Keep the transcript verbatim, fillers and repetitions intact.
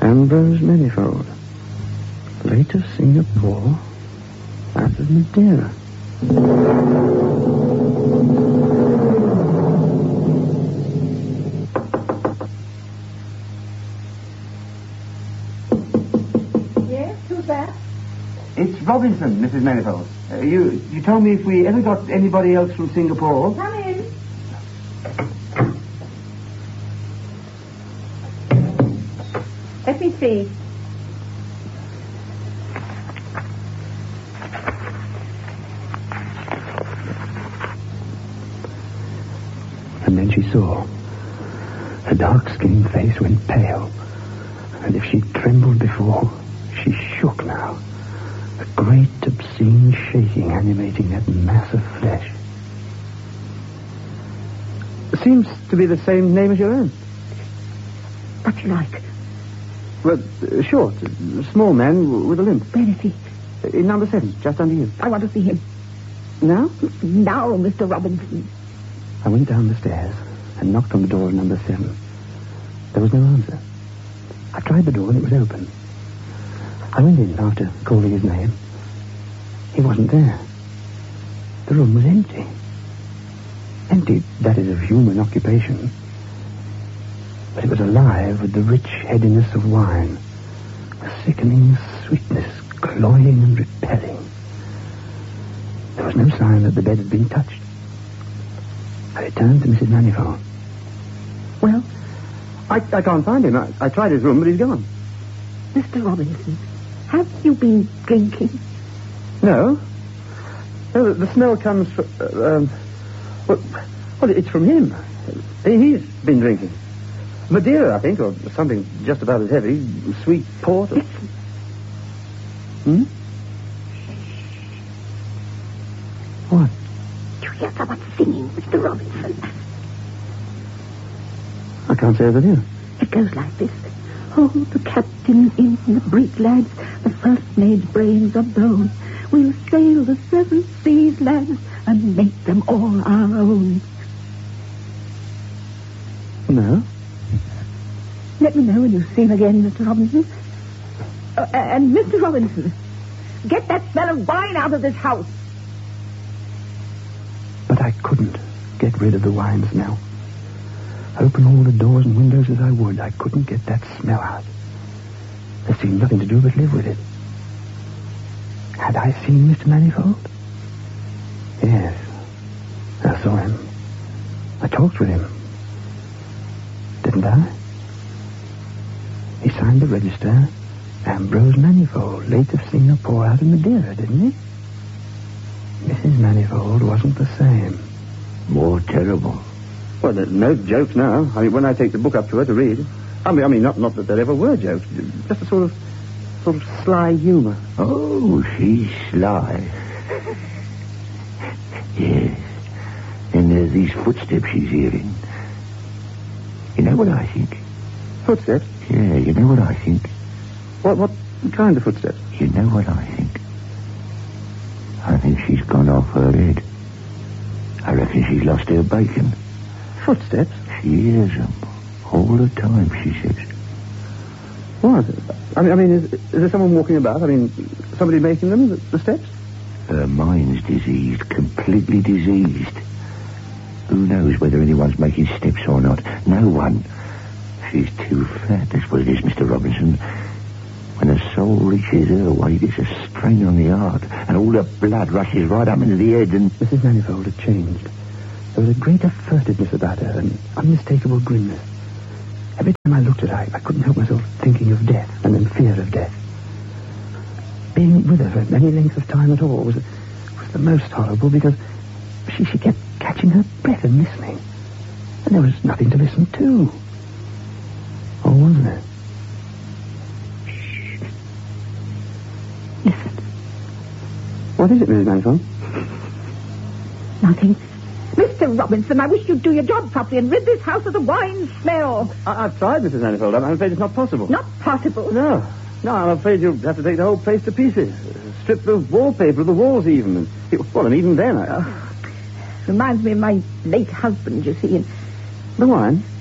Ambrose Manifold, late of Singapore, out of Madeira. Yes, who's that? It's Robinson, Missus Manifold. Uh, you you told me if we ever got anybody else from Singapore... Come in. Let me see. And then she saw. Her dark-skinned face went pale. And if she trembled before, she shook now. A great, obscene shaking animating that mass of flesh. Seems to be the same name as your own. What's he like? Well, uh, short, uh, small man w- with a limp. Where is he? Uh, in number seven, just under you. I want to see him. Now? Now, Mister Robinson. I went down the stairs and knocked on the door of number seven. There was no answer. I tried the door and it was open. I went in after calling his name. He wasn't there. The room was empty. Empty, that is, of human occupation. But it was alive with the rich headiness of wine. A sickening sweetness, cloying and repelling. There was no sign that the bed had been touched. I returned to Missus Manifold. Well? I, I can't find him. I, I tried his room, but he's gone. Mister Robinson, have you been drinking? No. No, the, the smell comes from... Uh, um, well, well, it's from him. He, he's been drinking. Madeira, I think, or something just about as heavy. Sweet port. Or... Listen. Hmm? What? Do you hear someone singing, Mister Robinson? I can't say as I do. It goes like this. Oh, the captain in the brig, lads, the first mate's brains are blown. We'll sail the seven seas, lads, and make them all our own. No. Let me know when you see him again, Mister Robinson. Uh, and Mister Robinson, get that smell of wine out of this house. But I couldn't get rid of the wine smell. Open all the doors and windows as I would, I couldn't get that smell out. There seemed nothing to do but live with it. Had I seen Mister Manifold? Yes. I saw him. I talked with him. Didn't I? He signed the register, Ambrose Manifold, late of Singapore, out of Madeira, didn't he? Missus Manifold wasn't the same. More terrible. Well, there's no jokes now. I mean, when I take the book up to her to read, I mean, I mean, not not that there ever were jokes, just a sort of, sort of sly humour. Oh, she's sly. Yes. And there's these footsteps she's hearing. You know what I think? Footsteps? Yeah, you know what I think? What what kind of footsteps? You know what I think? I think she's gone off her head. I reckon she's lost her bacon. Footsteps? She hears them all the time, she says. What? I mean, I mean, is, is there someone walking about? I mean, somebody making them, the, the steps? Her mind's diseased, completely diseased. Who knows whether anyone's making steps or not? No one. She's too fat, that's what it is, Mister Robinson. When her soul reaches her weight, it's a strain on the heart, and all the blood rushes right up into the head and... Missus Manifold had changed. There was a greater furtiveness about her, an unmistakable grimness. Every time I looked at her, I, I couldn't help myself thinking of death and then fear of death. Being with her for any length of time at all was, was the most horrible because she, she kept catching her breath and listening. And there was nothing to listen to. Or wasn't there? Shh. Listen. What is it, Missus Manifold? Nothing. Mister Robinson, I wish you'd do your job properly and rid this house of the wine smell. I, I've tried, Missus Manifold. I'm, I'm afraid it's not possible. Not possible. No. No, I'm afraid you'll have to take the whole place to pieces. Strip the wallpaper of the walls even. And it, well, and even then I... Oh, reminds me of my late husband, you see. And the wine?